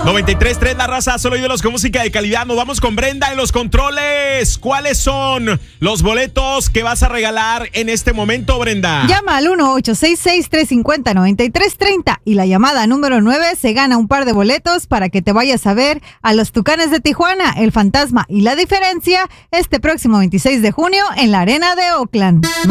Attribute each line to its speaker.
Speaker 1: 93.3 La Raza, solo ídolos con música de calidad. Nos vamos con Brenda en los controles. ¿Cuáles son los boletos que vas a regalar en este momento, Brenda?
Speaker 2: Llama al 1-866-350-9330 y la llamada número 9 se gana un par de boletos para que te vayas a ver a los Tucanes de Tijuana, El Fantasma y La Diferencia este próximo 26 de junio en la Arena de Oakland.